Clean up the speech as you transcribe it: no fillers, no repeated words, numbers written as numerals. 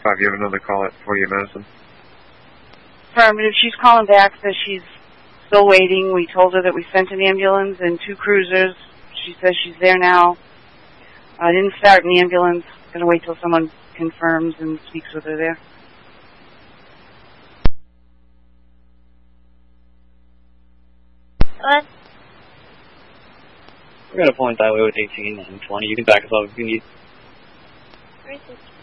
5, you have another call at 48 Madison. Affirmative. She's calling back, says she's still waiting. We told her that we sent an ambulance and 2 cruisers. She says she's there now. I didn't start an ambulance. Going to wait till someone confirms and speaks with her there. What? We're going to point that way with 18 and 20. You can back us up if you need. Where is this?